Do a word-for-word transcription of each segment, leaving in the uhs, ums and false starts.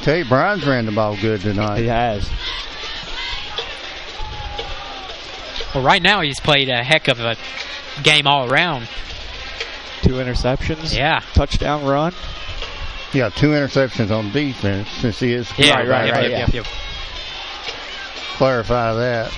tell you, Brian's ran the ball good tonight. He has. Well, right now he's played a heck of a game all around. Two interceptions. Yeah. Touchdown run. Yeah, two interceptions on defense since he is. Yeah, right, right, yep, right. Yep, Yeah. yep, yep. Clarify that.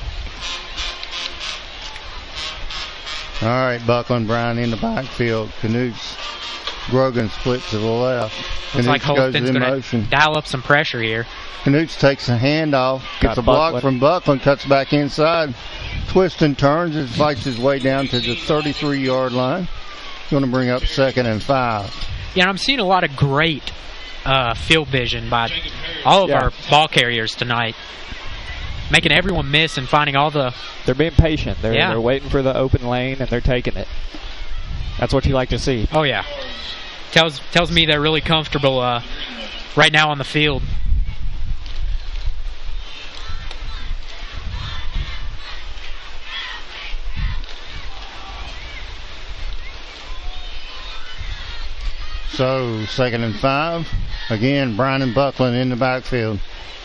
All right, Buckland, Brian in the backfield. Canutes, Grogan split to the left. Looks like Canutes goes Holton's in going motion. to dial up some pressure here. Canutes takes a handoff, gets Got a block Buckland. from Buckland, cuts back inside, twists and turns, and fights his way down to the thirty-three-yard line. Going to bring up second and five. Yeah, I'm seeing a lot of great uh, field vision by all of Yeah. our ball carriers tonight, making everyone miss and finding all the. They're being patient. They're, Yeah. they're waiting for the open lane, and they're taking it. That's what you like to see. Oh yeah, tells tells me they're really comfortable uh, right now on the field. So, second and five. Again, Brian and Buckland in the backfield.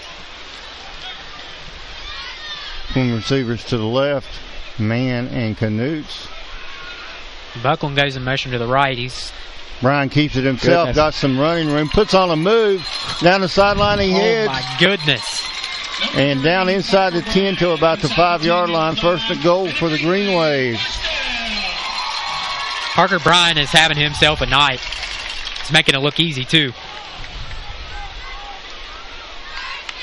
Twin receivers to the left, Mann and Canutes. Buckland goes in motion to the right. He's Brian keeps it himself, Goodness. got some running room, puts on a move, down the sideline he oh heads, my goodness. and down inside the ten to about the five-yard line. First and goal for the Green Waves. Parker Bryan is having himself a night. It's making it look easy too.